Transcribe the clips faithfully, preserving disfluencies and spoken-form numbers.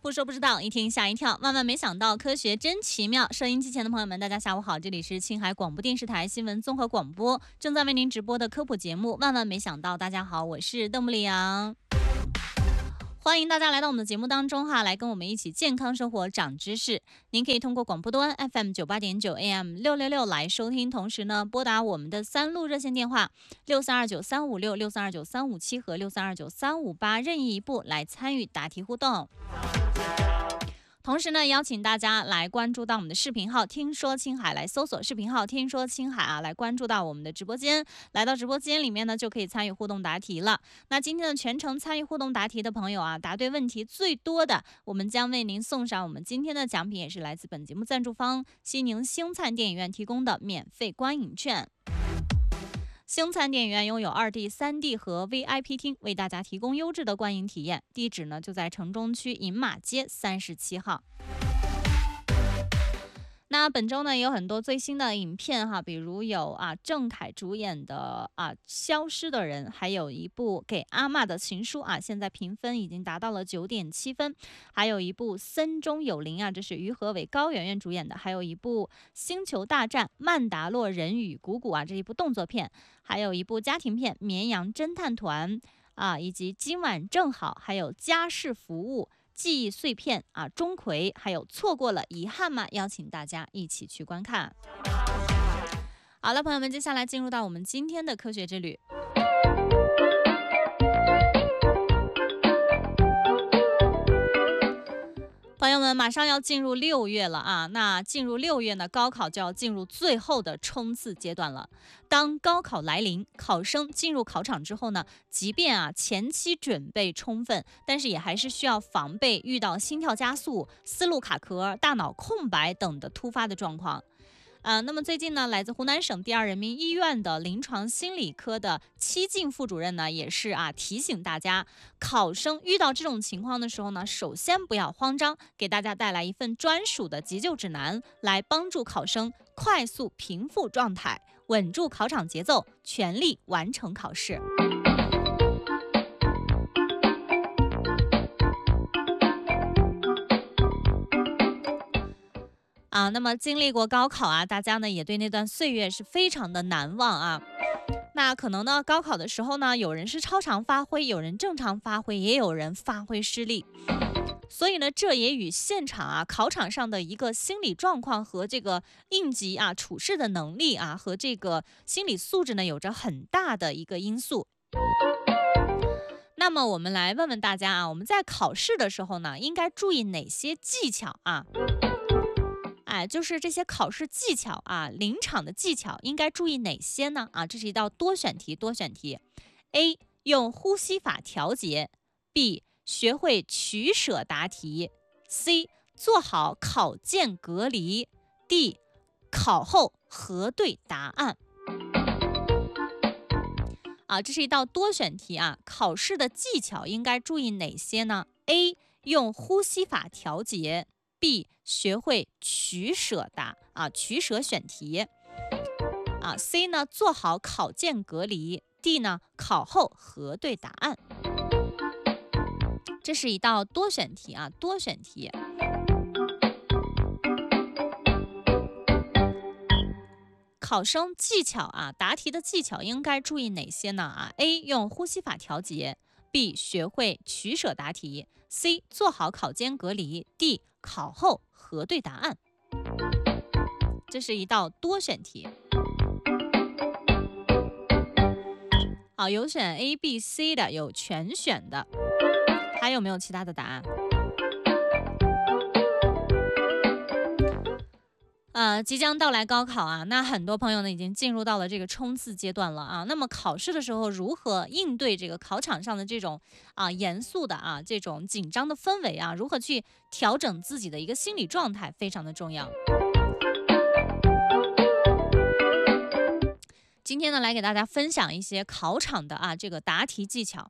不说不知道，一听吓一跳，万万没想到，科学真奇妙。收音机前的朋友们，大家下午好，这里是青海广播电视台新闻综合广播，正在为您直播的科普节目《万万没想到》。大家好，我是邓布里昂。欢迎大家来到我们的节目当中哈，来跟我们一起健康生活长知识。您可以通过广播端 F M 九八点九 A M 六六六来收听，同时呢，拨打我们的三路热线电话六三二九三五六、六三二九三五七和六三二九三五八，任意一部来参与答题互动。同时呢，邀请大家来关注到我们的视频号听说青海，来搜索视频号听说青海啊，来关注到我们的直播间。来到直播间里面呢，就可以参与互动答题了。那今天的全程参与互动答题的朋友啊，答对问题最多的，我们将为您送上我们今天的奖品，也是来自本节目赞助方西宁星灿电影院提供的免费观影券。星灿电影院拥有 二 D、三 D 和 V I P 厅，为大家提供优质的观影体验。地址呢就在城中区银马街三十七号。那本周呢也有很多最新的影片哈，比如有啊郑恺主演的啊消失的人，还有一部给阿嬷的情书啊，现在评分已经达到了 九点七分，还有一部森中有灵啊，这是于和伟高圆圆主演的，还有一部星球大战曼达洛人与谷谷啊，这一部动作片，还有一部家庭片绵羊侦探团啊，以及今晚正好，还有家事服务记忆碎片啊，钟馗，还有错过了遗憾吗？邀请大家一起去观看。好了，朋友们，接下来进入到我们今天的科学之旅。朋友们，马上要进入六月了啊！那进入六月呢，高考就要进入最后的冲刺阶段了。当高考来临，考生进入考场之后呢，即便啊前期准备充分，但是也还是需要防备遇到心跳加速、思路卡壳、大脑空白等的突发的状况。呃，那么最近呢，来自湖南省第二人民医院的临床心理科的戚静副主任呢，也是啊提醒大家，考生遇到这种情况的时候呢，首先不要慌张，给大家带来一份专属的急救指南，来帮助考生快速平复状态，稳住考场节奏，全力完成考试。啊，那么经历过高考啊，大家呢也对那段岁月是非常的难忘啊。那可能呢，高考的时候呢，有人是超常发挥，有人正常发挥，也有人发挥失利。所以呢，这也与现场啊、考场上的一个心理状况和这个应急啊、处事的能力啊，和这个心理素质呢，有着很大的一个因素。那么我们来问问大家啊，我们在考试的时候呢，应该注意哪些技巧啊？哎，就是这些考试技巧啊，临场的技巧应该注意哪些呢？啊，这是一道多选题，多选题。A. 用呼吸法调节 B. 学会取舍答题 C. 做好考件隔离 D. 考后核对答案。啊，这是一道多选题啊，考试的技巧应该注意哪些呢？ A. 用呼吸法调节B. 学会取舍答啊，取舍选题啊。C 呢，做好考件隔离 D 呢，考后核对答案。这是一道多选题啊，多选题。考生技巧啊，答题的技巧应该注意哪些呢？啊 ，A 用呼吸法调节 B 学会取舍答题 C 做好考间隔离 D 考后核对答案。这是一道多选题。好，有选 A B C 的，有全选的，还有没有其他的答案？呃，即将到来高考啊，那很多朋友呢已经进入到了这个冲刺阶段了啊。那么考试的时候如何应对这个考场上的这种啊严肃的啊这种紧张的氛围啊，如何去调整自己的一个心理状态，非常的重要。今天呢，来给大家分享一些考场的啊这个答题技巧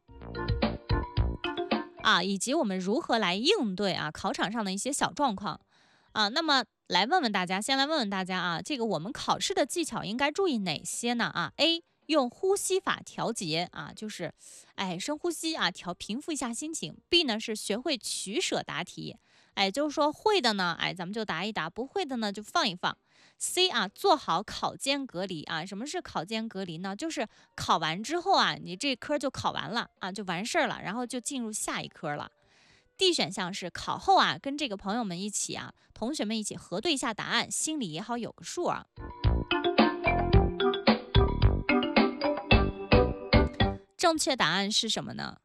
啊，以及我们如何来应对啊考场上的一些小状况啊。那么来问问大家，先来问问大家啊，这个我们考试的技巧应该注意哪些呢？啊 ，A 用呼吸法调节啊，就是哎深呼吸啊，调平复一下心情。B 呢是学会取舍答题哎，就是说会的呢，哎，咱们就答一答；不会的呢，就放一放。C 啊，做好考间隔离啊。什么是考间隔离呢？就是考完之后啊，你这科就考完了啊，就完事儿了，然后就进入下一科了。D 选项是考后啊，跟这个朋友们一起啊，同学们一起核对一下答案，心里也好有个数啊。正确答案是什么呢？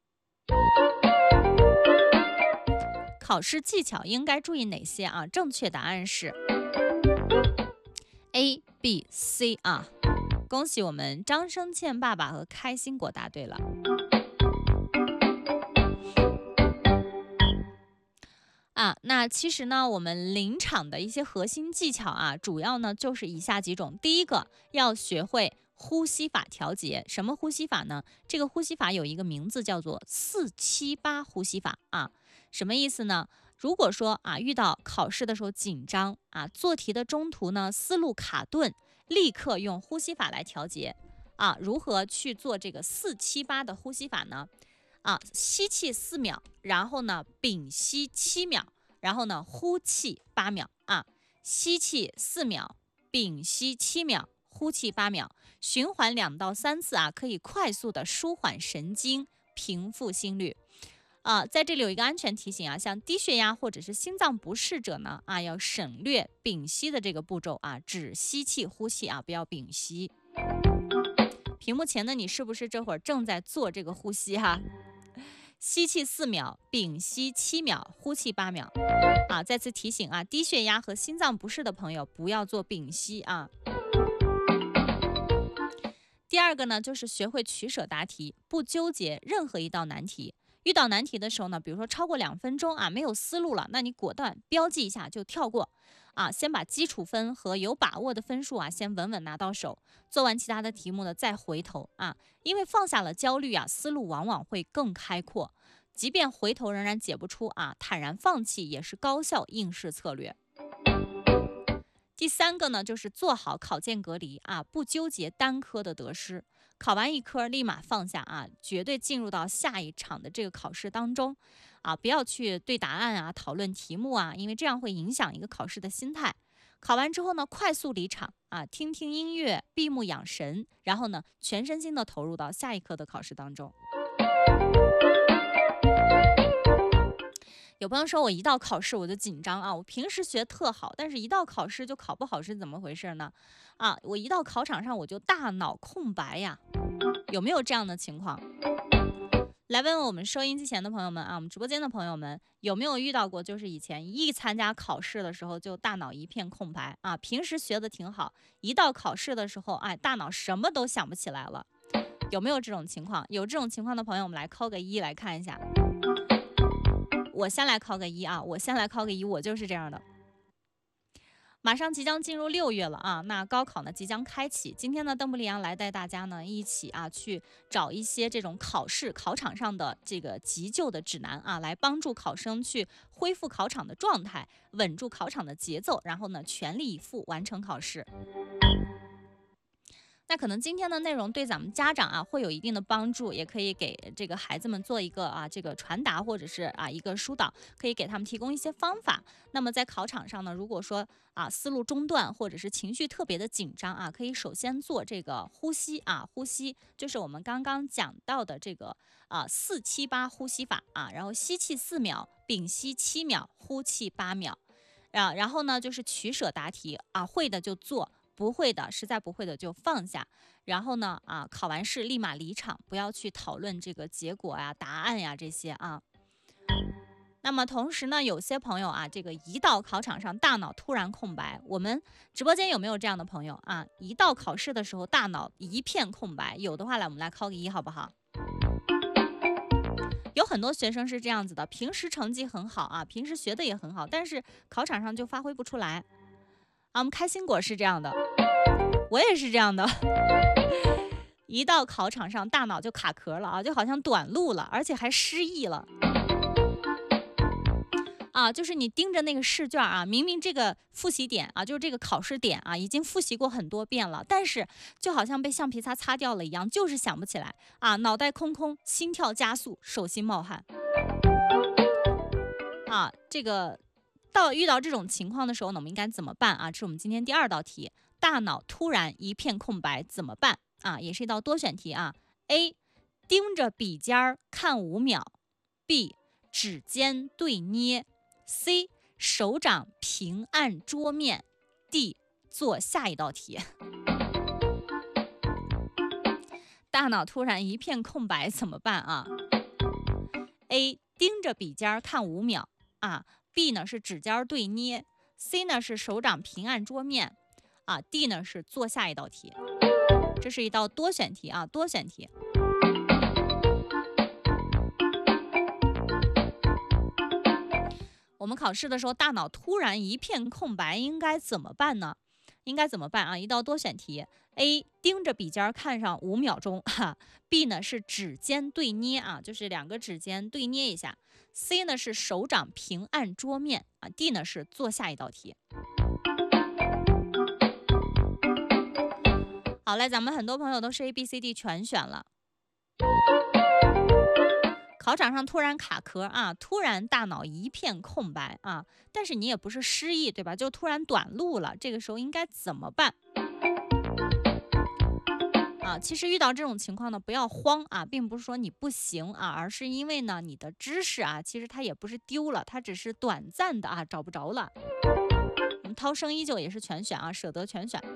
考试技巧应该注意哪些啊？正确答案是 A、B、C 啊！恭喜我们张生倩爸爸和开心果答对了。啊，那其实呢，我们临场的一些核心技巧啊，主要呢就是以下几种。第一个，要学会呼吸法调节。什么呼吸法呢？这个呼吸法有一个名字叫做四七八呼吸法啊。什么意思呢？如果说啊遇到考试的时候紧张啊，做题的中途呢思路卡顿，立刻用呼吸法来调节啊。如何去做这个四七八的呼吸法呢？啊，吸气四秒，然后呢屏息七秒，然后呢呼气八秒啊。吸气四秒，屏息七秒，呼气八秒，循环两到三次啊，可以快速的舒缓神经，平复心率。啊，在这里有一个安全提醒啊，像低血压或者是心脏不适者呢，啊，要省略屏息的这个步骤啊，只吸气呼气啊，不要屏息。屏幕前的你是不是这会儿正在做这个呼吸哈？吸气四秒，屏息七秒，呼气八秒。啊，再次提醒啊，低血压和心脏不适的朋友不要做屏息啊。第二个呢，就是学会取舍答题，不纠结任何一道难题。遇到难题的时候呢，比如说超过两分钟啊，没有思路了，那你果断标记一下就跳过啊，先把基础分和有把握的分数啊，先稳稳拿到手。做完其他的题目呢，再回头啊，因为放下了焦虑啊，思路往往会更开阔。即便回头仍然解不出啊，坦然放弃也是高效应试策略。第三个呢，就是做好考间隔离啊，不纠结单科的得失。考完一科立马放下啊，绝对进入到下一场的这个考试当中啊，不要去对答案啊、讨论题目啊，因为这样会影响一个考试的心态。考完之后呢，快速离场啊，听听音乐，闭目养神，然后呢，全身心的投入到下一科的考试当中。有朋友说我一到考试我就紧张啊，我平时学特好，但是一到考试就考不好是怎么回事呢？啊，我一到考场上我就大脑空白呀，有没有这样的情况？来问问我们收音机前的朋友们啊，我们直播间的朋友们有没有遇到过，就是以前一参加考试的时候就大脑一片空白啊，平时学的挺好，一到考试的时候，哎，大脑什么都想不起来了，有没有这种情况？有这种情况的朋友，我们来扣个一来看一下。我先来考个一啊，我先来考个一，我就是这样的。马上即将进入六月了啊，那高考呢即将开启。今天呢，邓布利昂来带大家呢一起啊去找一些这种考试考场上的这个急救的指南啊，来帮助考生去恢复考场的状态，稳住考场的节奏，然后呢全力以赴完成考试。那可能今天的内容对咱们家长啊会有一定的帮助，也可以给这个孩子们做一个啊这个传达，或者是啊一个疏导，可以给他们提供一些方法。那么在考场上呢，如果说啊思路中断或者是情绪特别的紧张啊，可以首先做这个呼吸啊，呼吸就是我们刚刚讲到的这个啊四七八呼吸法啊，然后吸气四秒，屏息七秒，呼气八秒。啊，然后呢就是取舍答题啊，会的就做，不会的，实在不会的就放下。然后呢，啊，考完试立马离场，不要去讨论这个结果呀、答案呀这些啊。那么同时呢，有些朋友啊，这个一到考场上，大脑突然空白。我们直播间有没有这样的朋友啊？一到考试的时候，大脑一片空白。有的话，来我们来考个一，好不好？有很多学生是这样子的，平时成绩很好啊，平时学的也很好，但是考场上就发挥不出来。啊，我们开心果是这样的，我也是这样的。一到考场上，大脑就卡壳了啊，就好像短路了，而且还失忆了。啊，就是你盯着那个试卷啊，明明这个复习点啊，就是这个考试点啊，已经复习过很多遍了，但是就好像被橡皮擦擦掉了一样，就是想不起来啊，脑袋空空，心跳加速，手心冒汗。 啊，这个到遇到这种情况的时候呢，我们应该怎么办啊？这是我们今天第二道题，大脑突然一片空白怎么办啊？也是一道多选题啊。A. 盯着笔尖儿看五秒 B. 指尖对捏 C. 手掌平按桌面 D. 做下一道题。大脑突然一片空白怎么办啊？ A. 盯着笔尖儿看五秒啊 B 呢是指尖对捏 C 呢是手掌平按桌面啊 D 呢是做下一道题。这是一道多选题啊，多选题。我们考试的时候大脑突然一片空白应该怎么办呢？应该怎么办啊？一道多选题。A. 盯着笔尖看上五秒钟哈 B 呢是指尖对捏啊，就是两个指尖对捏一下 C 呢是手掌平按桌面啊 D 呢是做下一道题。好嘞，咱们很多朋友都是 A B C D 全选了。考场上突然卡壳啊，突然大脑一片空白啊，但是你也不是失忆，对吧？就突然短路了，这个时候应该怎么办？啊，其实遇到这种情况呢，不要慌啊，并不是说你不行啊，而是因为呢，你的知识啊，其实它也不是丢了，它只是短暂的啊，找不着了。我们涛声依旧也是全选啊，舍得全选。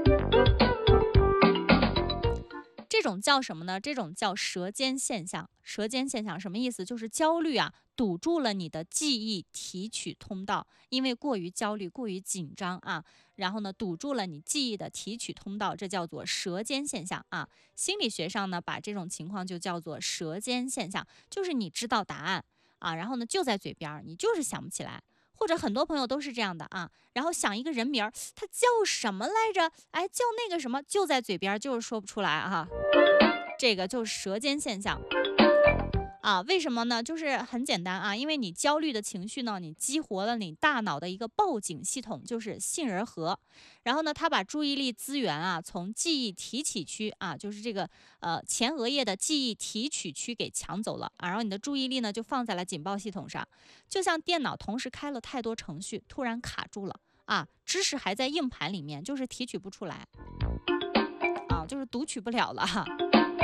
这种叫什么呢？这种叫舌尖现象。舌尖现象什么意思？就是焦虑啊，堵住了你的记忆提取通道，因为过于焦虑、过于紧张啊，然后呢，堵住了你记忆的提取通道，这叫做舌尖现象啊。心理学上呢，把这种情况就叫做舌尖现象，就是你知道答案啊，然后呢就在嘴边，你就是想不起来。或者很多朋友都是这样的啊，然后想一个人名儿，他叫什么来着？哎，叫那个什么，就在嘴边，就是说不出来啊。这个就是舌尖现象啊。为什么呢？就是很简单啊，因为你焦虑的情绪呢，你激活了你大脑的一个报警系统，就是杏仁核。然后呢，它把注意力资源啊，从记忆提取区啊，就是这个呃前额叶的记忆提取区给抢走了啊，然后你的注意力呢就放在了警报系统上，就像电脑同时开了太多程序，突然卡住了啊，知识还在硬盘里面，就是提取不出来啊，就是读取不了了哈。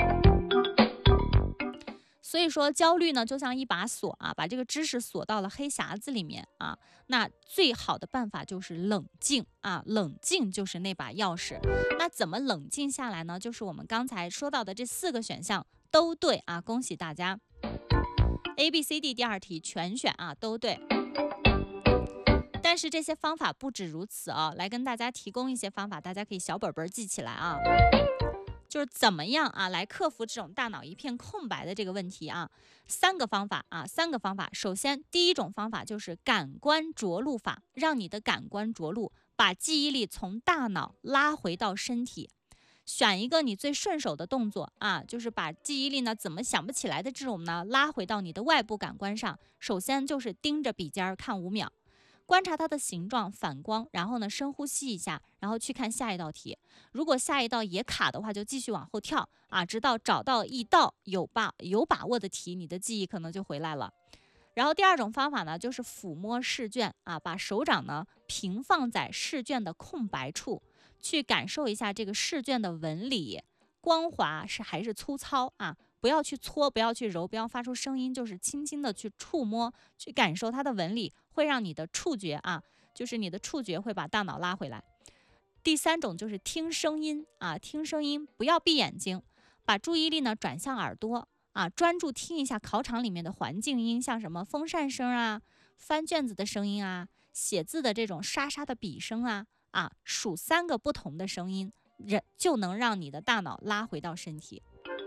所以说焦虑呢，就像一把锁啊，把这个知识锁到了黑匣子里面啊。那最好的办法就是冷静啊，冷静就是那把钥匙。那怎么冷静下来呢？就是我们刚才说到的这四个选项都对啊，恭喜大家 ！A、B、C、D 第二题全选啊，都对。但是这些方法不止如此啊，来跟大家提供一些方法，大家可以小本本记起来啊。就是怎么样啊，来克服这种大脑一片空白的这个问题啊？三个方法啊，三个方法。首先，第一种方法就是感官着陆法，让你的感官着陆，把记忆力从大脑拉回到身体。选一个你最顺手的动作啊，就是把记忆力呢怎么想不起来的这种呢，拉回到你的外部感官上。首先就是盯着笔尖看五秒。观察它的形状、反光，然后呢深呼吸一下，然后去看下一道题。如果下一道也卡的话，就继续往后跳啊，直到找到一道有把有把握的题，你的记忆可能就回来了。然后第二种方法呢，就是抚摸试卷啊，把手掌呢平放在试卷的空白处，去感受一下这个试卷的纹理，光滑是还是粗糙啊。不要去搓，不要去揉，不要发出声音，就是轻轻的去触摸，去感受它的纹理，会让你的触觉啊，就是你的触觉会把大脑拉回来。第三种就是听声音啊，听声音，不要闭眼睛，把注意力呢转向耳朵啊，专注听一下考场里面的环境音，像什么风扇声啊、翻卷子的声音啊、写字的这种沙沙的笔声啊啊，数三个不同的声音，人就能让你的大脑拉回到身体。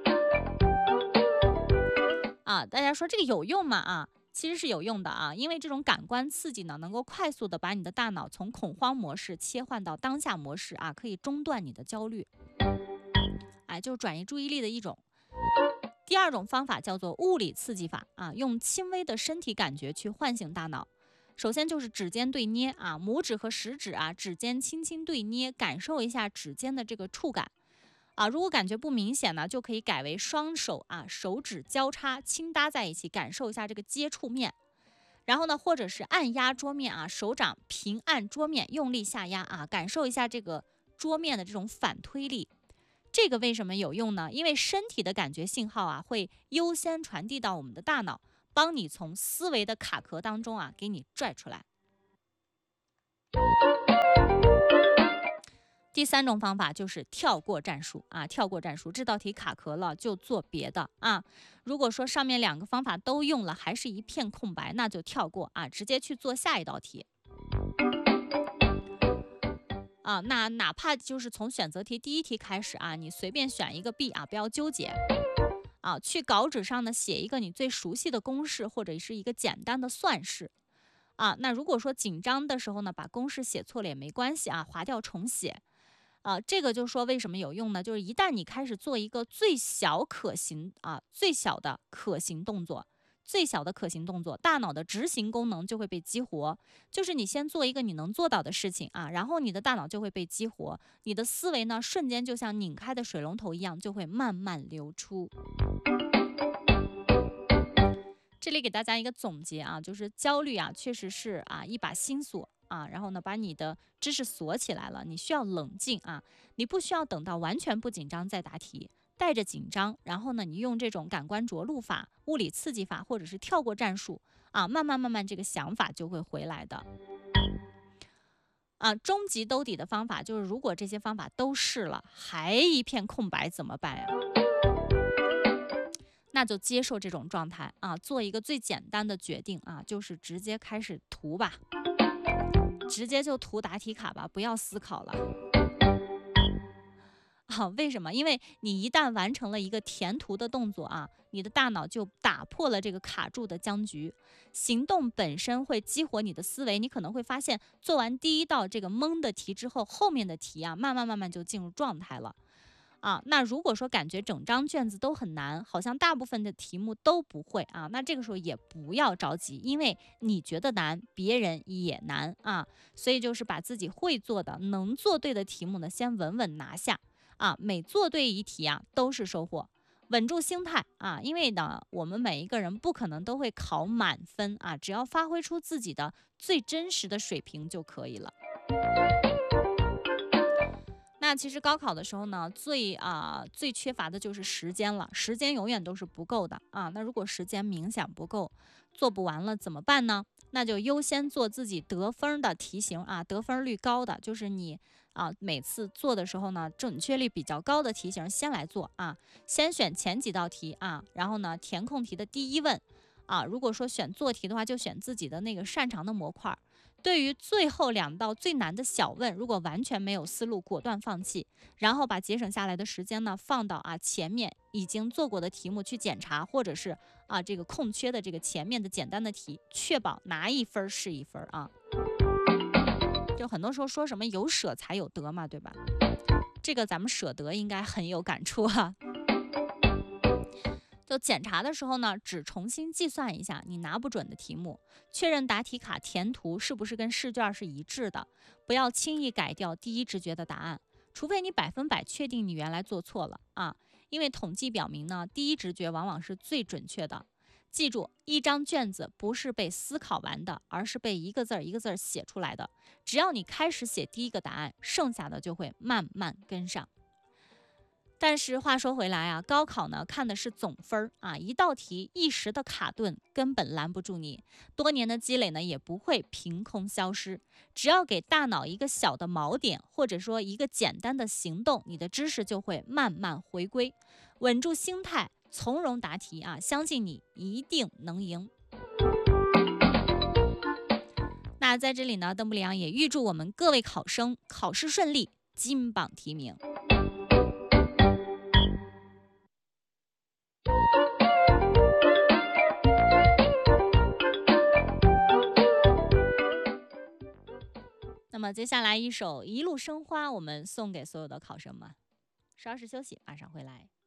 啊，大家说这个有用吗？啊，其实是有用的啊，因为这种感官刺激呢，能够快速的把你的大脑从恐慌模式切换到当下模式啊，可以中断你的焦虑，哎，就转移注意力的一种。第二种方法叫做物理刺激法啊，用轻微的身体感觉去唤醒大脑。首先就是指尖对捏啊，拇指和食指啊，指尖轻轻对捏，感受一下指尖的这个触感。啊，如果感觉不明显呢，就可以改为双手啊，手指交叉轻搭在一起，感受一下这个接触面。 然后呢，或者是按压桌面啊，手掌平按桌面，用力下压啊，感受一下这个桌面的这种反推力。这个为什么有用呢？因为身体的感觉信号啊，会优先传递到我们的大脑，帮你从思维的卡壳当中啊，给你拽出来。第三种方法就是跳过战术啊，跳过战术，这道题卡壳了就做别的啊。如果说上面两个方法都用了，还是一片空白，那就跳过啊，直接去做下一道题。啊，那哪怕就是从选择题第一题开始啊，你随便选一个 B 啊，不要纠结啊，去稿纸上呢写一个你最熟悉的公式或者是一个简单的算式啊。那如果说紧张的时候呢，把公式写错了也没关系啊，划掉重写。啊，这个就说为什么有用呢？就是一旦你开始做一个最小可行啊，最小的可行动作，最小的可行动作，大脑的执行功能就会被激活。就是你先做一个你能做到的事情啊，然后你的大脑就会被激活，你的思维呢瞬间就像拧开的水龙头一样，就会慢慢流出。这里给大家一个总结啊，就是焦虑啊，确实是啊一把心锁啊，然后呢把你的知识锁起来了，你需要冷静啊，你不需要等到完全不紧张再答题，带着紧张，然后呢你用这种感官着陆法、物理刺激法或者是跳过战术啊，慢慢慢慢这个想法就会回来的。啊，终极兜底的方法就是，如果这些方法都试了，还一片空白怎么办呀？那就接受这种状态啊，做一个最简单的决定啊，就是直接开始涂吧，直接就涂答题卡吧，不要思考了。啊，为什么？因为你一旦完成了一个填涂的动作啊，你的大脑就打破了这个卡住的僵局。行动本身会激活你的思维，你可能会发现，做完第一道这个蒙的题之后，后面的题啊，慢慢慢慢就进入状态了。啊，那如果说感觉整张卷子都很难，好像大部分的题目都不会啊，那这个时候也不要着急，因为你觉得难，别人也难啊，所以就是把自己会做的、能做对的题目呢，先稳稳拿下啊，每做对一题啊，都是收获。稳住心态啊，因为呢，我们每一个人不可能都会考满分啊，只要发挥出自己的最真实的水平就可以了。那其实高考的时候呢，最啊、呃、最缺乏的就是时间了，时间永远都是不够的啊。那如果时间冥想不够，做不完了怎么办呢？那就优先做自己得分的题型啊，得分率高的，就是你啊每次做的时候呢，准确率比较高的题型先来做啊，先选前几道题啊，然后呢填空题的第一问啊，如果说选做题的话，就选自己的那个擅长的模块。对于最后两道最难的小问，如果完全没有思路，果断放弃，然后把节省下来的时间呢放到啊前面已经做过的题目去检查，或者是啊这个空缺的这个前面的简单的题，确保拿一分是一分啊。就很多时候说什么有舍才有得嘛，对吧？这个咱们舍得应该很有感触啊。就检查的时候呢，只重新计算一下你拿不准的题目，确认答题卡填图是不是跟试卷是一致的，不要轻易改掉第一直觉的答案，除非你百分百确定你原来做错了啊。因为统计表明呢，第一直觉往往是最准确的。记住，一张卷子不是被思考完的，而是被一个字儿一个字儿写出来的。只要你开始写第一个答案，剩下的就会慢慢跟上。但是话说回来啊，高考呢看的是总分啊，一道题一时的卡顿根本拦不住你，多年的积累呢也不会凭空消失。只要给大脑一个小的锚点，或者说一个简单的行动，你的知识就会慢慢回归。稳住心态，从容答题啊，相信你一定能赢。那在这里呢，邓布里昂也预祝我们各位考生考试顺利，金榜题名。那么接下来一首《一路生花》，我们送给所有的考生们。稍事休息，马上回来。